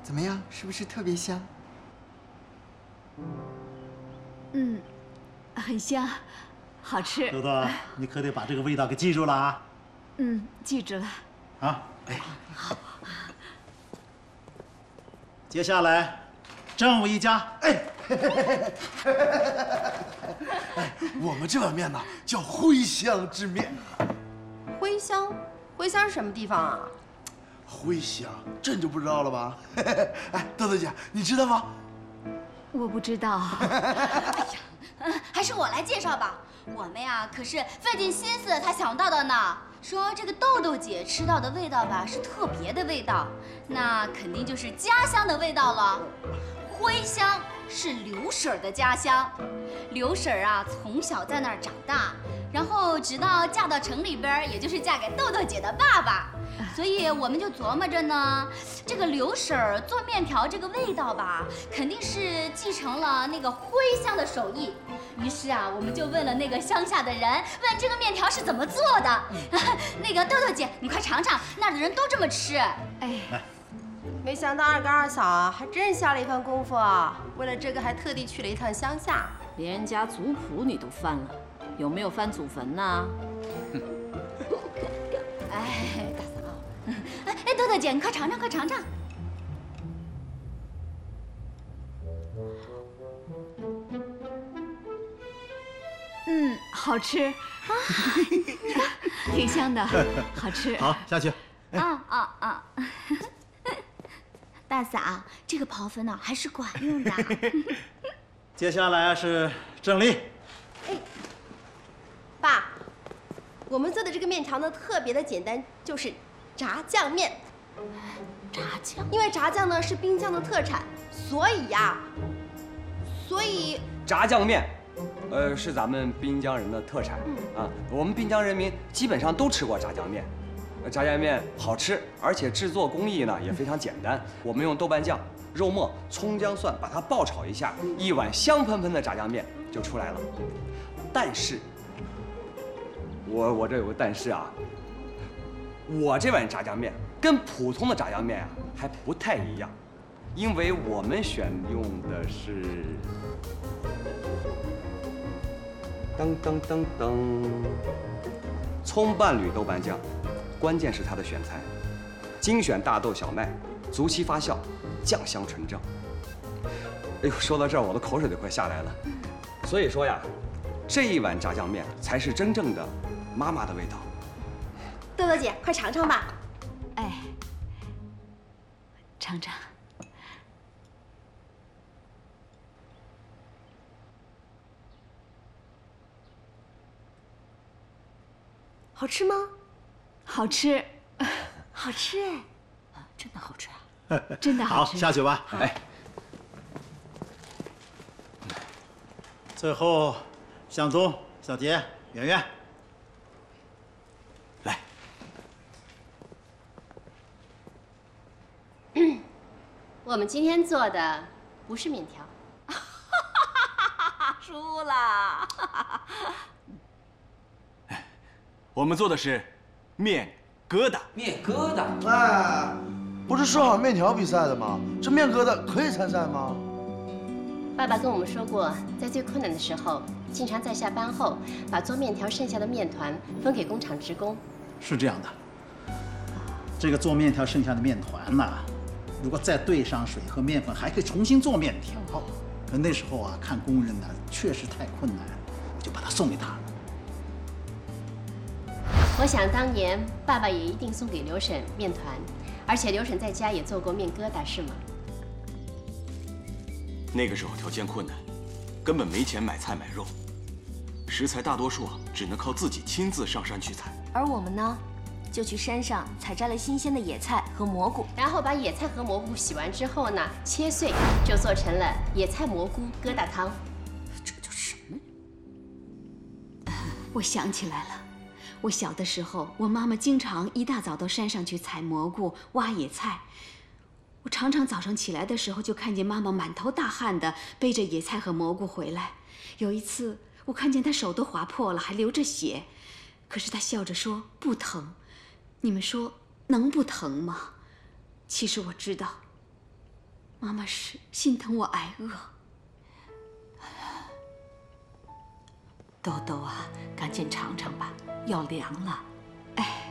怎么样？是不是特别香？ 嗯，很香，好吃。 豆豆，你可得把这个味道给记住了啊！ 嗯，记住了。 啊，哎，好。接下来，正午一家。哎， 我们这碗面呢叫徽香之面。 徽香，徽香是什么地方啊？ 徽香，这你就不知道了吧？哎，豆豆姐，你知道吗？ 我不知道。 还是我来介绍吧。我们呀可是费尽心思才想到的呢。说这个豆豆姐吃到的味道吧是特别的味道，那肯定就是家乡的味道了。徽香是刘婶儿的家乡，刘婶儿啊从小在那儿长大，然后直到嫁到城里边，也就是嫁给豆豆姐的爸爸。所以我们就琢磨着呢，这个刘婶儿做面条这个味道吧，肯定是继承了那个徽香的手艺。于是啊，我们就问了那个乡下的人，问这个面条是怎么做的。那个豆豆姐，你快尝尝，那儿的人都这么吃。 哎， 没想到二哥二嫂啊，还真下了一番功夫啊！为了这个，还特地去了一趟乡下。 连人家族谱你都翻了，有没有翻祖坟呢？ 哎，大嫂，哎，豆豆姐，你快尝尝，快尝尝。 嗯，好吃啊，挺香的，好吃。 好，下去。 啊！大嫂，这个刨坟呢还是管用的。 接下来是郑丽。 爸，我们做的这个面条呢特别的简单，就是炸酱面。 炸酱？ 因为炸酱呢是滨江的特产，所以炸酱面，是咱们滨江人的特产啊。我们滨江人民基本上都吃过炸酱面。炸酱面好吃，而且制作工艺呢也非常简单。我们用豆瓣酱、肉末、葱姜蒜把它爆炒一下，一碗香喷喷的炸酱面就出来了。但是，我这有个但是啊，我这碗炸酱面跟普通的炸酱面啊还不太一样，因为我们选用的是葱伴侣豆瓣酱。关键是它的选材，精选大豆小麦，足期发酵，酱香纯正。哎呦，说到这儿，我的口水都快下来了。所以说呀，这一碗炸酱面才是真正的妈妈的味道。 豆豆姐，快尝尝吧。 哎，尝尝。 好吃吗？ 好吃， 好吃哎， 真的好吃啊！ 真的好吃。 好，下去吧。哎，最后，向东、小杰、圆圆，来。 我们今天做的不是面条， 输了。 我们做的是面疙瘩。 面疙瘩？ 哎，不是说好面条比赛的吗？这面疙瘩可以参赛吗？ 爸爸跟我们说过，在最困难的时候，经常在下班后把做面条剩下的面团分给工厂职工。 是这样的，这个做面条剩下的面团呐，如果再兑上水和面粉，还可以重新做面条。可那时候啊，看工人呢确实太困难，我就把它送给他了。 我想当年爸爸也一定送给刘婶面团，而且刘婶在家也做过面疙瘩，是吗？ 那个时候条件困难，根本没钱买菜买肉，食材大多数只能靠自己亲自上山去采。 而我们呢，就去山上采摘了新鲜的野菜和蘑菇， 然后把野菜和蘑菇洗完之后呢，切碎，就做成了野菜蘑菇疙瘩汤。 这叫什么？ 我想起来了。我小的时候，我妈妈经常一大早到山上去采蘑菇、挖野菜。我常常早上起来的时候，就看见妈妈满头大汗的背着野菜和蘑菇回来。有一次，我看见她手都划破了，还流着血，可是她笑着说不疼。你们说能不疼吗？其实我知道， 妈妈是心疼我挨饿。 豆豆啊，赶紧尝尝吧，要凉了。